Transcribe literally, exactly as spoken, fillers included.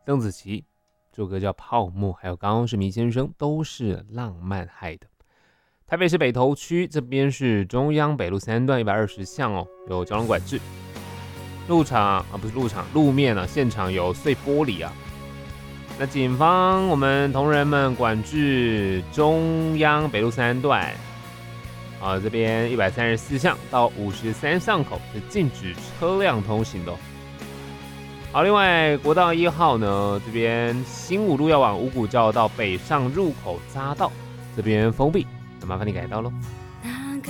邓紫棋，这首歌叫《泡沫》，还有刚刚是迷先生，都是浪漫害的。台北市北投区这边是中央北路三段一百二十巷哦，有交通管制。路场啊，不是路场，路面啊，现场有碎玻璃啊。那警方我们同仁们管制中央北路三段啊，这边一百三十四巷到五十三巷口是禁止车辆通行的哦。好，另外国道一号呢，这边新武路要往五股交道北上入口匝道这边封闭。那麻烦你改道喽。